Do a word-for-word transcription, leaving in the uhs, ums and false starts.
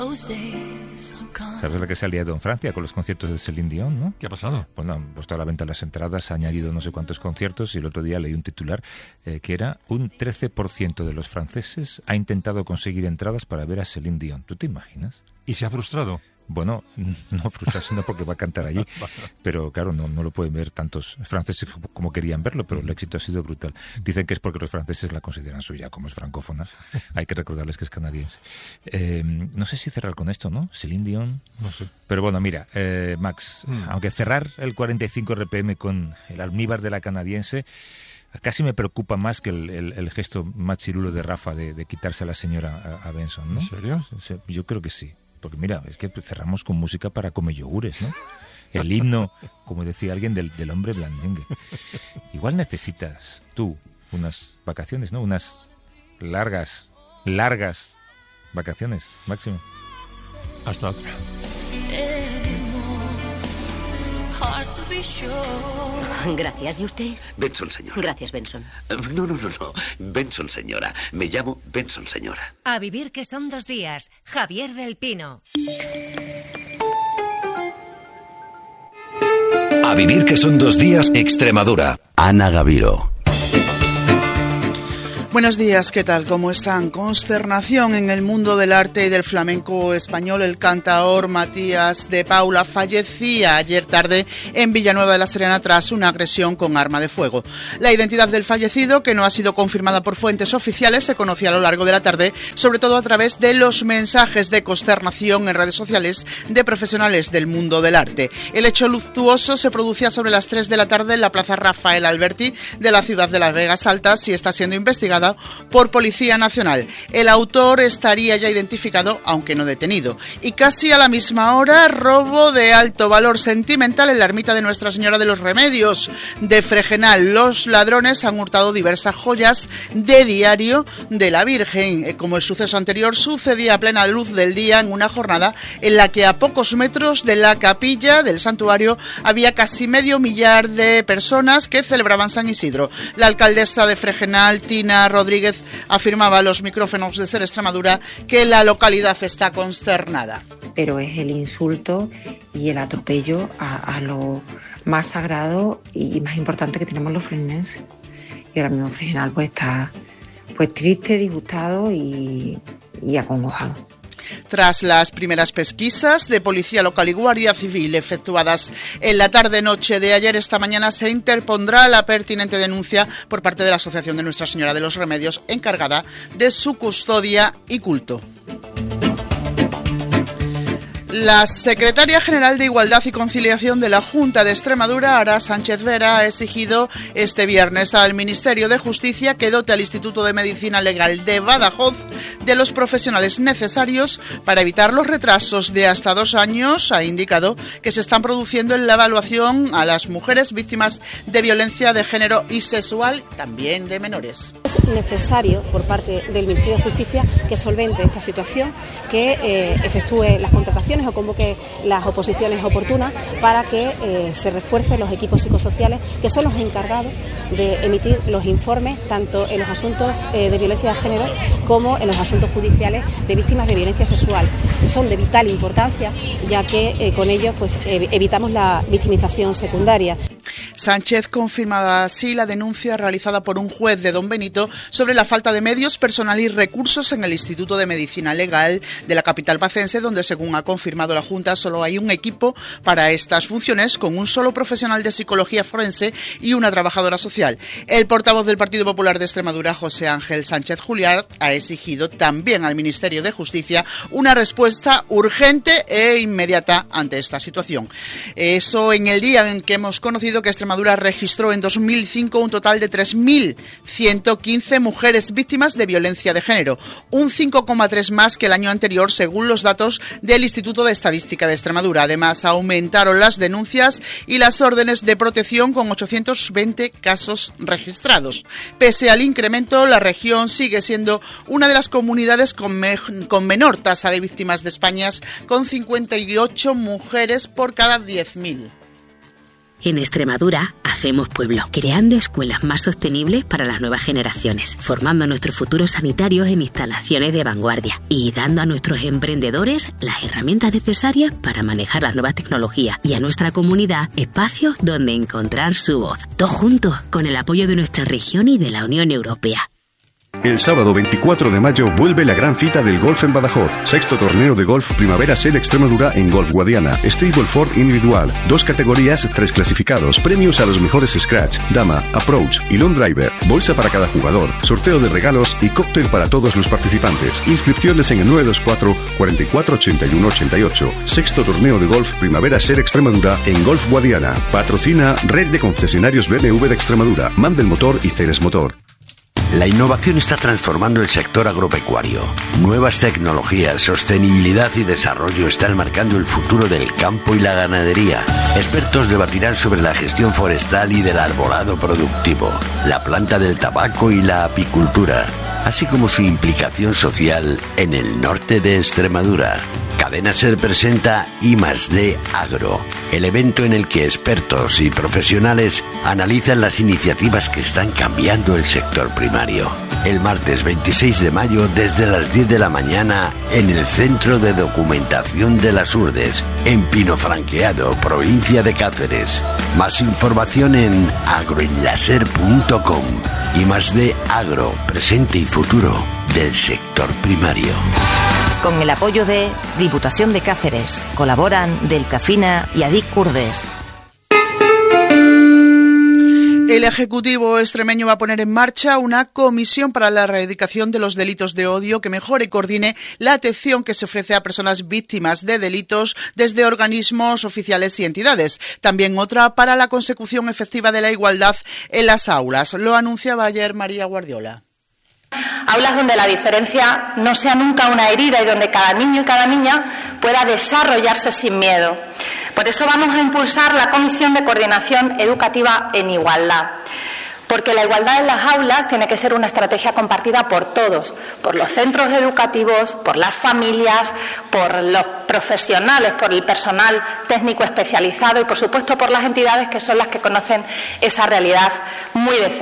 ¿Sabes la que se ha liado en Francia con los conciertos de Céline Dion, no? ¿Qué ha pasado? Bueno, han puesto a la venta las entradas, ha añadido no sé cuántos conciertos y el otro día leí un titular eh, que era un trece por ciento de los franceses ha intentado conseguir entradas para ver a Céline Dion. ¿Tú te imaginas? ¿Y se ha frustrado? Bueno, no frustrarse no porque va a cantar allí, pero claro, no, no lo pueden ver tantos franceses como querían verlo, pero el éxito ha sido brutal. Dicen que es porque los franceses la consideran suya, como es francófona. Hay que recordarles que es canadiense. Eh, no sé si cerrar con esto, ¿no? Céline Dion. No sé. Pero bueno, mira, eh, Max, mm. aunque cerrar el cuarenta y cinco R P M con el almíbar de la canadiense casi me preocupa más que el, el, el gesto más chirulo de Rafa de, de quitarse a la señora a, a Benson, ¿no? ¿En serio? Yo creo que sí. Porque mira, es que cerramos con música para comer yogures, ¿no? El himno, como decía alguien, del, del hombre blandengue. Igual necesitas tú unas vacaciones, ¿no? Unas largas, largas vacaciones, Máximo. Hasta otra. Gracias. ¿Y usted es? Benson, señora. Gracias, Benson. No, no, no, no. Benson, señora. Me llamo Benson, señora. A vivir que son dos días. Javier del Pino. A vivir que son dos días, Extremadura. Ana Gaviro. Buenos días, ¿qué tal? ¿Cómo están? Consternación en el mundo del arte y del flamenco español. El cantaor Matías de Paula fallecía ayer tarde en Villanueva de la Serena tras una agresión con arma de fuego. La identidad del fallecido, que no ha sido confirmada por fuentes oficiales, se conocía a lo largo de la tarde, sobre todo a través de los mensajes de consternación en redes sociales de profesionales del mundo del arte. El hecho luctuoso se producía sobre las tres de la tarde en la Plaza Rafael Alberti de la ciudad de Las Vegas Altas y está siendo investigado por Policía Nacional. El autor estaría ya identificado, aunque no detenido. Y casi a la misma hora, robo de alto valor sentimental en la ermita de Nuestra Señora de los Remedios de Fregenal. Los ladrones han hurtado diversas joyas de diario de la Virgen. Como el suceso anterior sucedía a plena luz del día en una jornada en la que a pocos metros de la capilla del santuario había casi medio millar de personas que celebraban San Isidro. La alcaldesa de Fregenal, Tina Rodríguez, afirmaba a los micrófonos de Ser Extremadura que la localidad está consternada. Pero es el insulto y el atropello a, a lo más sagrado y más importante que tenemos los fregenenses. Y ahora mismo Fregenal pues está pues triste, disgustado y, y acongojado. Tras las primeras pesquisas de Policía Local y Guardia Civil efectuadas en la tarde-noche de ayer, esta mañana se interpondrá la pertinente denuncia por parte de la Asociación de Nuestra Señora de los Remedios, encargada de su custodia y culto. La secretaria general de Igualdad y Conciliación de la Junta de Extremadura, Ara Sánchez Vera, ha exigido este viernes al Ministerio de Justicia que dote al Instituto de Medicina Legal de Badajoz de los profesionales necesarios para evitar los retrasos de hasta dos años. Ha indicado que se están produciendo en la evaluación a las mujeres víctimas de violencia de género y sexual, también de menores. Es necesario por parte del Ministerio de Justicia que solvente esta situación, que eh, efectúe las contrataciones o convoque las oposiciones oportunas para que eh, se refuercen los equipos psicosociales, que son los encargados de emitir los informes tanto en los asuntos eh, de violencia de género como en los asuntos judiciales de víctimas de violencia sexual. Son de vital importancia, ya que eh, con ellos pues, eh, evitamos la victimización secundaria. Sánchez confirmaba así la denuncia realizada por un juez de Don Benito sobre la falta de medios, personal y recursos en el Instituto de Medicina Legal de la capital pacense, donde, según ha confirmado la Junta, solo hay un equipo para estas funciones, con un solo profesional de psicología forense y una trabajadora social. El portavoz del Partido Popular de Extremadura, José Ángel Sánchez Julián, ha exigido también al Ministerio de Justicia una respuesta urgente e inmediata ante esta situación. Eso en el día en que hemos conocido que Extremadura registró en dos mil cinco un total de tres mil ciento quince mujeres víctimas de violencia de género, un cinco coma tres más que el año anterior, según los datos del Instituto de Estadística de Extremadura. Además, aumentaron las denuncias y las órdenes de protección, con ochocientos veinte casos registrados. Pese al incremento, la región sigue siendo una de las comunidades con, me- con menor tasa de víctimas de España, con cincuenta y ocho mujeres por cada diez mil. En Extremadura hacemos pueblo, creando escuelas más sostenibles para las nuevas generaciones, formando a nuestros futuros sanitarios en instalaciones de vanguardia y dando a nuestros emprendedores las herramientas necesarias para manejar las nuevas tecnologías y a nuestra comunidad espacios donde encontrar su voz. Todos juntos, con el apoyo de nuestra región y de la Unión Europea. El sábado veinticuatro de mayo vuelve la gran cita del golf en Badajoz. Sexto torneo de golf Primavera Ser Extremadura en Golf Guadiana. Stableford individual. Dos categorías, tres clasificados. Premios a los mejores scratch, dama, approach y long driver. Bolsa para cada jugador. Sorteo de regalos y cóctel para todos los participantes. Inscripciones en el nueve dos cuatro, cuarenta y cuatro, ochenta y uno, ochenta y ocho. Sexto torneo de golf Primavera Ser Extremadura en Golf Guadiana. Patrocina Red de Concesionarios B M W de Extremadura. Mandel Motor y Ceres Motor. La innovación está transformando el sector agropecuario. Nuevas tecnologías, sostenibilidad y desarrollo están marcando el futuro del campo y la ganadería. Expertos debatirán sobre la gestión forestal y del arbolado productivo, la planta del tabaco y la apicultura, así como su implicación social en el norte de Extremadura. Cadena Ser presenta I más D Agro, el evento en el que expertos y profesionales analizan las iniciativas que están cambiando el sector primario. El martes veintiséis de mayo desde las diez de la mañana en el Centro de Documentación de las Urdes, en Pinofranqueado, provincia de Cáceres. Más información en agroenlaser punto com. I más D Agro, presente y futuro del sector primario. Con el apoyo de Diputación de Cáceres. Colaboran Delcafina y Adic Curdes. El Ejecutivo extremeño va a poner en marcha una comisión para la erradicación de los delitos de odio que mejore y coordine la atención que se ofrece a personas víctimas de delitos desde organismos oficiales y entidades. También otra para la consecución efectiva de la igualdad en las aulas. Lo anunciaba ayer María Guardiola. Aulas donde la diferencia no sea nunca una herida y donde cada niño y cada niña pueda desarrollarse sin miedo. Por eso vamos a impulsar la Comisión de Coordinación Educativa en Igualdad. Porque la igualdad en las aulas tiene que ser una estrategia compartida por todos, por los centros educativos, por las familias, por los profesionales, por el personal técnico especializado y, por supuesto, por las entidades que son las que conocen esa realidad muy de cerca.